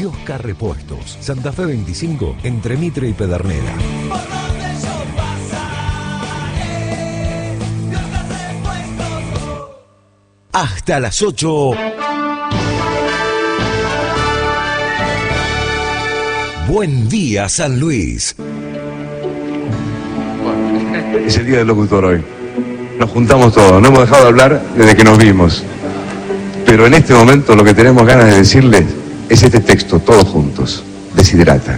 Biosca Repuestos, Santa Fe 25, entre Mitre y Pedernera. Hasta las 8. Buen día, San Luis. Es el día del locutor hoy. Nos juntamos todos, no hemos dejado de hablar desde que nos vimos. Pero en este momento lo que tenemos ganas de decirles es este texto, todos juntos. Deshidrata.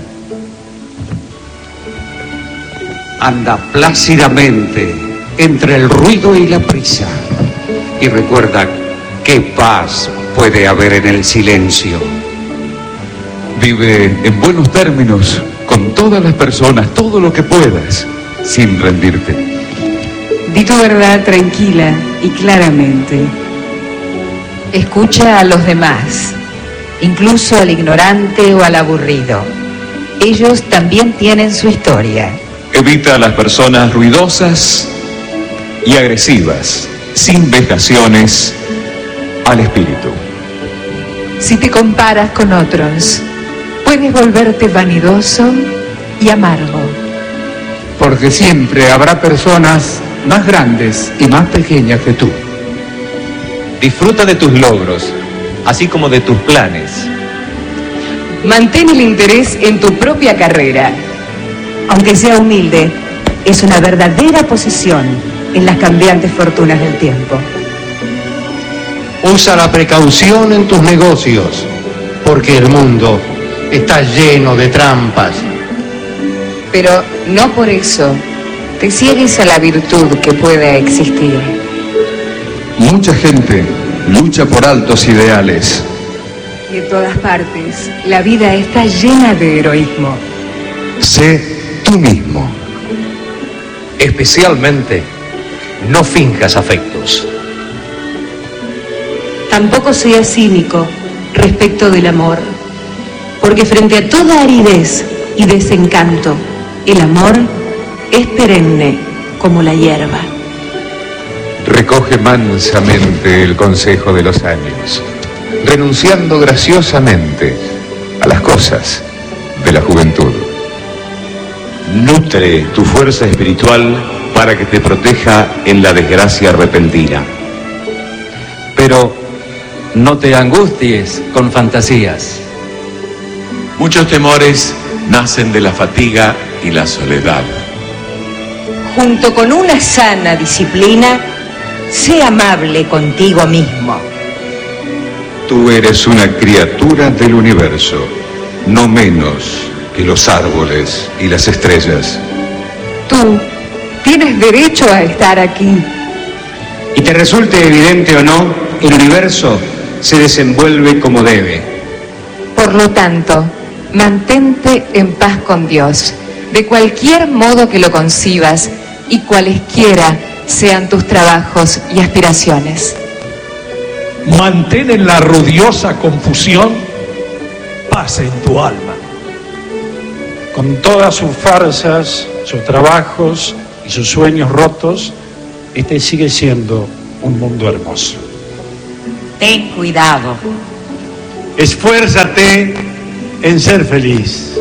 Anda plácidamente entre el ruido y la prisa. Y recuerda qué paz puede haber en el silencio. Vive en buenos términos con todas las personas, todo lo que puedas, sin rendirte. Di tu verdad tranquila y claramente. Escucha a los demás, incluso al ignorante o al aburrido. Ellos también tienen su historia. Evita a las personas ruidosas y agresivas, sin vejaciones al espíritu. Si te comparas con otros, puedes volverte vanidoso y amargo. Porque siempre habrá personas más grandes y más pequeñas que tú. Disfruta de tus logros, así como de tus planes. Mantén el interés en tu propia carrera. Aunque sea humilde, es una verdadera posición en las cambiantes fortunas del tiempo. Usa la precaución en tus negocios, porque el mundo está lleno de trampas. Pero no por eso te ciegues a la virtud que pueda existir. Mucha gente lucha por altos ideales. De todas partes, la vida está llena de heroísmo. Sé tú mismo. Especialmente, no finjas afectos. Tampoco seas cínico respecto del amor, porque frente a toda aridez y desencanto, el amor es perenne como la hierba. Recoge mansamente el consejo de los años, renunciando graciosamente a las cosas de la juventud. Nutre tu fuerza espiritual para que te proteja en la desgracia repentina. Pero no te angusties con fantasías. Muchos temores nacen de la fatiga y la soledad. Junto con una sana disciplina, sé amable contigo mismo. Tú eres una criatura del universo, no menos que los árboles y las estrellas. Tú tienes derecho a estar aquí. Y te resulte evidente o no, el universo se desenvuelve como debe. Por lo tanto, mantente en paz con Dios, de cualquier modo que lo concibas y cualesquiera sean tus trabajos y aspiraciones. Mantén en la ruidiosa confusión paz en tu alma. Con todas sus farsas, sus trabajos y sus sueños rotos, este sigue siendo un mundo hermoso. Ten cuidado. Esfuérzate en ser feliz.